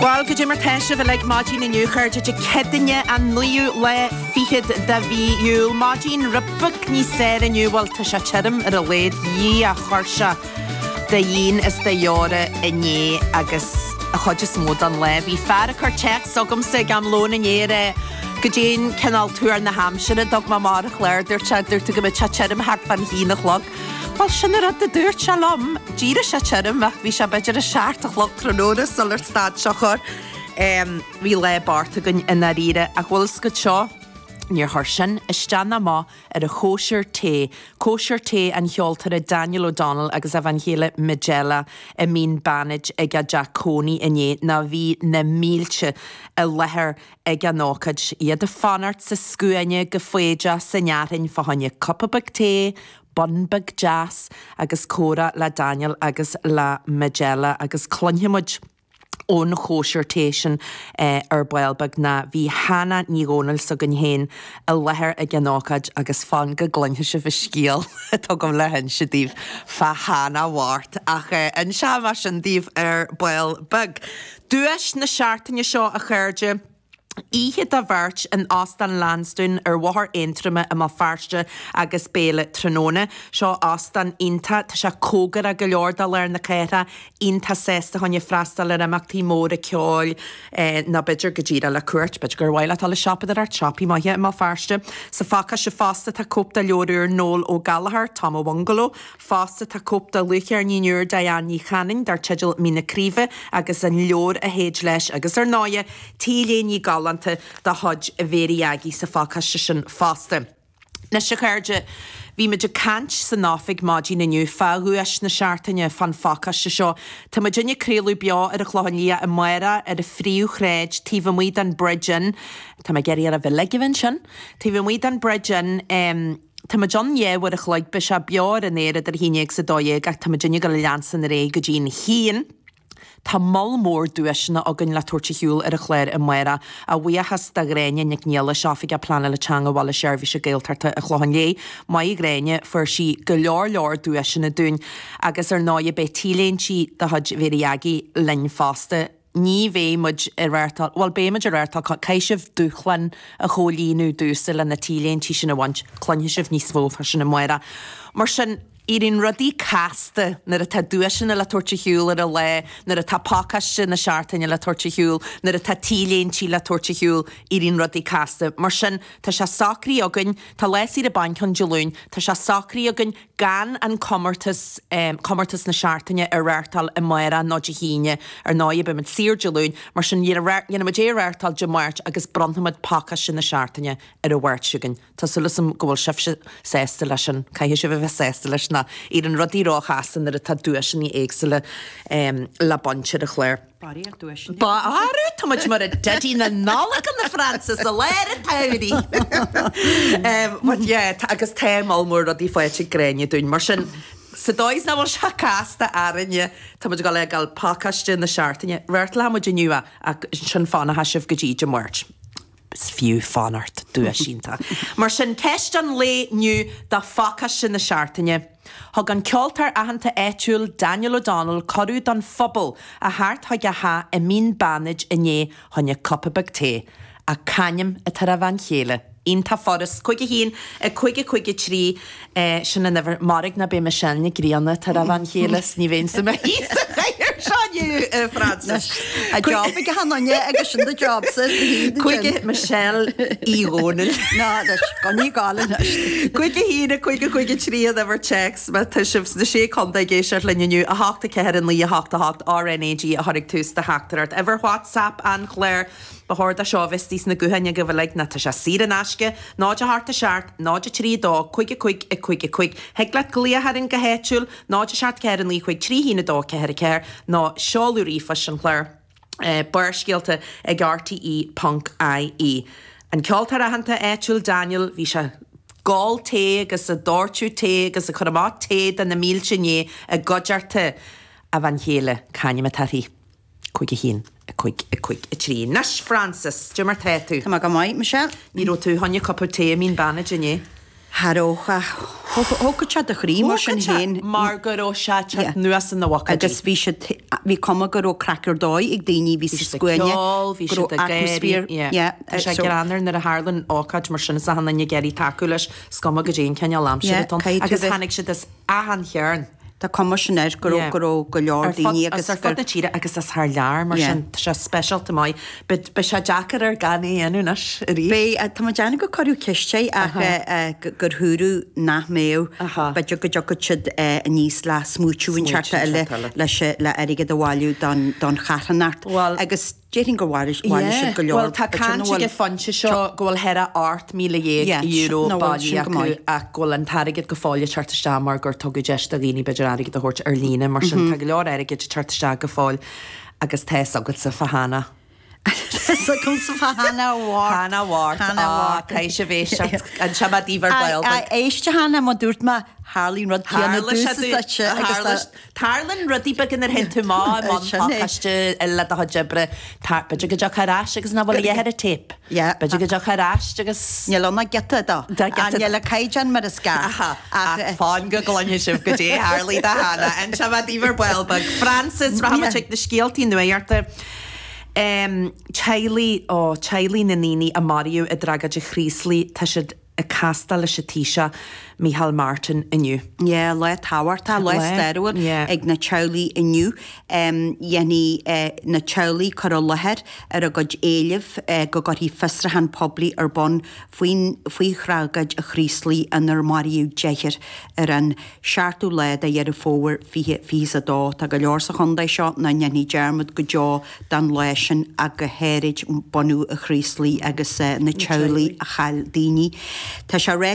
Wel, gyda mae'r tesio fel Magin yn yw chyrd ydy cedynau a nwyw le ffihyd da fi yw. Magin rybog ni ser yn yw wel tysio chyrym yr oled i a chorsia da un ys da iore yn ye agos a chodys mod an le. Fi ffer y cyrchec so gymsig am lôn yn ye gyda'n cynnal tŵr na Hampshire a dog ma mar a chler dyrtio gymryd chyrym hag fan hun y chlog. Wel, sy'n yr ad y dŵr sialom, gyda chyrym fach fi siarad bedr y siart a chlog tronodus sol yr stad siochr. Fi le bart ag yn yr ire ac wel ysgyd sio. Ni'r horsyn, ysdan na ma ar y kosher te yn hioltar y Daniel O'Donnell agos Evangelia Magella y min banage ag a Jack Coney yn ye na fi na milche y leher ag a nocad i a dy ffanart sy sgwynnu gyffweja sy'n iarin ffahannu copabag te, bonbag jas agos cora la Daniel agos la Magella agos clonhymwyd o'n chosirtation bwelbag na fi hana ni gonal so gan hen y leher y ganocad agos fan gyglynhu sy'n fy sgiel tog am lehen sy'n dif fa hana wart ach yn siama sy'n dif bwelbag. Dwys na siartan y sio a chyrge Ihe da vert yn Astan Lansdwn wahar eintrama yma farste agos bele tronone. Sio Astan inta ta sia cogar a galiordal na caira inta sesta hon frastal amach ti môr y ciol na bidger gajira la cwrt bidger gyrwaila tal y siapad ar chapi ma yma farste. Sa faca sia fasta ta cwpta liorur nôl o Gallagher Tom O'Wongolo. Fasta ta cwpta luchar ni niwr Diane ni chanin dar chedil mina crive agos yn lior a heid leis agos ar noia tile ni gal da hodge a very agi sa fáca sin fásta. Na sicarge vi me de cant sa náfig Magin na nniu fáhuas na seartaine fan fáca seo. Tá ma dynne crélu bia ar a chláhanlia a muera ar a fríú chréid tífa muid an bridgen. Tá ma geri ar a vilegivin sin. Tífa muid an bridgen Tá ma John ye war a chloig be se biar an éad ar híineag sa dóiag ag tá ma dynne gal leansan ar go dín hín. Tá mal mór dúisna a gunn le tuairte hiúil ar a chléir i muera a bhuiachas da gréine nic níala seafig a plana le teanga bhil a seirbhí se géaltarta a chláhan lé, mai gréine fuair si go leor dúisina dún agus ar náide be tíléin si da hud veriagi linn fásta. Ní bhé mud ar réirtal, well bé mud ar réirtal caisih dúchlan a cholíú dúsil na tíléin tí sin a bhaint clonne sih níos mó fa sin na muera. Mar sin Irin rudí casta nar a tá dúisina le tuairte hiúil ar a le, nar a tá pácas sin na seartaine le tuairte hiúil, nar a tá tíléin tí le tuairte hiúil irin rudí casta. Mar sin tá se sacrí agan, tá leis iad a banchan dealún, tá se sacrí agan gan an commartas na seartaine ar réirtal i muera náide híine ar náide be mid sir dealún, mar sin dhéana ma dé réirtal de muirt agus brontamad pácas sin na seartaine ar a bhairt sigan. Tá sulasam go bhfuil sibh sésta leis sin, caihi si bheith sésta leis i'r yn ryddi roch asan ar y ta dwysyn ni eigsyle la boncher y chler. Bari ar dwysyn. Bari, tamad mar y dydi na nolag yn y Francis a ler y tawri. Agus temal mwr ryddi ffoet i grenia dwi'n mar sy'n Sa dois na bhil se casta arinne tá muid go le gal pácaiste na seartaine réirt le muid nua ag sin fána haisih go ddí de muirt. Fiú fanart dúisínta. Mar sin ceistan le nu da fácas sin na seartaine. Thug an ceoltar ahananta éitiúil Daniel O'Donnell corú don phobal a thart thug a ha a mín banage inné thunne copabag té a canim a tar a van chéile. Un ta ffordd cwigi hyn, cwigi trí sy'n yn efer morig na be mae Sianne Grianna tar a van chéiles ni fe'n sy'n mae hys a chair Sianne Francis. A job i gahanonne agus sy'n dy job sy'n Cwigi Michelle i gonel. Na, gan i galen ysd. Cwigi trí a efer checks mae tysifs na sé conda geisiart lynnu a hachta ceher yn li a hachta RNAG a horig tús da hachtarart. Ever WhatsApp an Claire Bahor da siofis dys na guhanne gyfaleg na ta sia sir yn asge, nod a hart a siart, nod a tri do, cwig. Heglat glia har yn gahetiwl, nod a siart cer yn li cwig tri hyn y do ceher y cer, no siolwr i ffasyn chler, bwrsgilta ag RTE.ie. Yn ceoltar a hanta etiwl Daniel, fi sia gol te, gys a dortiw te, gys a coramat te, dan y mil sy'n a godjarte a van hele, cani matari. Cwig hyn. Cwig trí. Nas Francis, dy mar tetu. Tá ma go mai, Michelle. Ní ro tú honne coppa te mín banage inné. Harócha hócha a chrí mar sin héin mar gur ó se nuas an na wa. agus bhí com gur ó crackar dóid ag daoine bhí scuine hí atmosfér sé granar na a Harlan ácaid mar sinna a hanna geirí taú leis scama go dé cenne lamse agus hanig si ahan chearn. Tá comisinéir go go leor daoine agus ar fud na tíre agus as th lear mar sin se specialta mai, be se Jackar ar gannaí anúnas rí. Bé tá deanna go choú ciiste gur thuúrú nach méo beidir go go siad níos le smúteúin teartta le aige do bháilú don charanart agus déing go bhhair go leor. Tá can go fanse seo ghfuil head 8,000 euro bailí a ghfuil an tarigid go fáile chartiste mar gur tugu deist a líní beidir aige a thuirt ar lína mar sin tag leor aige chartiste go fáil agus tees agad sa fahanana. chun sa Hannah Ward cai se bhéis an sebadíhar bail. Éiste Hannah má dúirt má Harlín rud Tarlan rudí begin ar hen tú má máiste le a jebre beidir go deachrás agus na bhil dhéhead a tip. Beidir go deachrás agus Nílna geta le caiidean mar a sca fáin go gláine sibh go dé Harlí a Hannah an sebadíhar bailbag. Francis Ramatic de scialtí nuarta. Chailí na níní a Mariú a dragad de chríslí tá siad a castal le se tíise Micheál Martin inniu. Le táhairtá le steúil ag na tealaí inniu dhéanaí na tealaí chu lehead ar a god éileh go hí fistrahan poblí ar bon faoi chrágad a chríslí an ar Mariú deir ar an seaartú le a dhéar a fóhar fi a dá a go leor sa chundaid seo na dhéanaí dearmad go deá dan leisin a go hérid bonú a chríslí agus na tealaí a chail daoine. Tá se